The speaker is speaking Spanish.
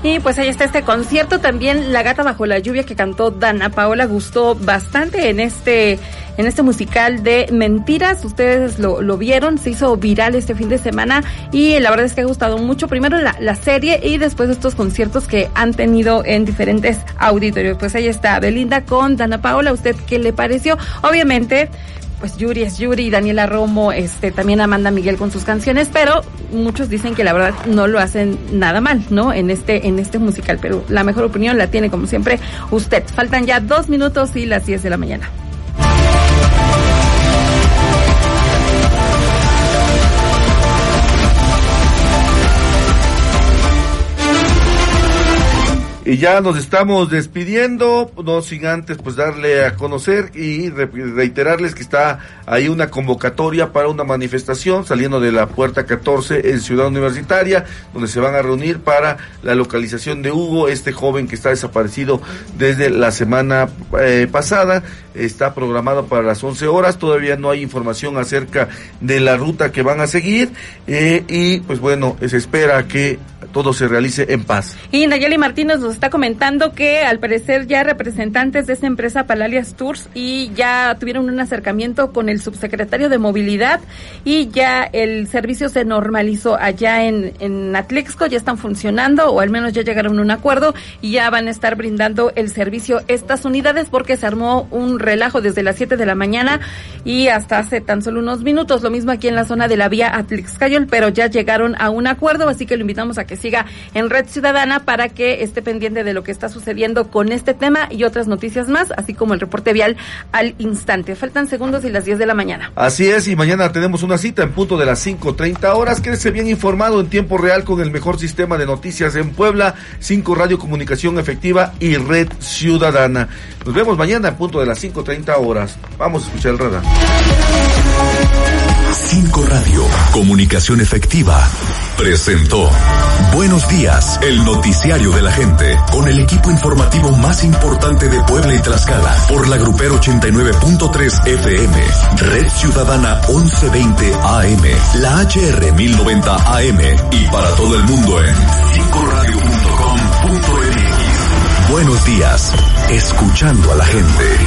Y pues ahí está este concierto. También La Gata Bajo la Lluvia, que cantó Dana Paola, gustó bastante en este musical de Mentiras. Ustedes lo vieron, se hizo viral este fin de semana y la verdad es que ha gustado mucho. Primero la serie y después estos conciertos que han tenido en diferentes auditorios. Pues ahí está Belinda con Dana Paola. ¿Usted qué le pareció? Obviamente, pues Yuri es Yuri, Daniela Romo, también Amanda Miguel con sus canciones, pero muchos dicen que la verdad no lo hacen nada mal, ¿no? En este musical, pero la mejor opinión la tiene como siempre usted. Faltan ya 2 minutos y las 10 de la mañana. Y ya nos estamos despidiendo, no sin antes pues darle a conocer y reiterarles que está ahí una convocatoria para una manifestación saliendo de la puerta 14 en Ciudad Universitaria, donde se van a reunir para la localización de Hugo, este joven que está desaparecido desde la semana pasada. Está programado para las 11 horas, todavía no hay información acerca de la ruta que van a seguir, y pues bueno, se espera que todo se realice en paz. Y Nayeli Martínez nos está comentando que al parecer ya representantes de esta empresa Palalias Tours y ya tuvieron un acercamiento con el subsecretario de Movilidad y ya el servicio se normalizó allá en Atlixco, ya están funcionando o al menos ya llegaron a un acuerdo y ya van a estar brindando el servicio estas unidades porque se armó un relajo desde las 7 de la mañana y hasta hace tan solo unos minutos, lo mismo aquí en la zona de la vía Atlixcayol, pero ya llegaron a un acuerdo, así que lo invitamos a que siga en Red Ciudadana para que esté pendiente de lo que está sucediendo con este tema y otras noticias más, así como el reporte vial al instante. Faltan segundos y las 10 de la mañana. Así es, y mañana tenemos una cita en punto de las 5:30 horas. Quédese bien informado en tiempo real con el mejor sistema de noticias en Puebla, 5 Radio Comunicación Efectiva y Red Ciudadana. Nos vemos mañana en punto de las 5:30 horas. Vamos a escuchar el radar. 5 Radio Comunicación Efectiva presentó Buenos Días, el noticiario de la gente, con el equipo informativo más importante de Puebla y Tlaxcala, por la Grupero 89.3 FM, Red Ciudadana 1120 AM, la HR 1090 AM y para todo el mundo en 5radio.com.mx. Buenos días, escuchando a la gente.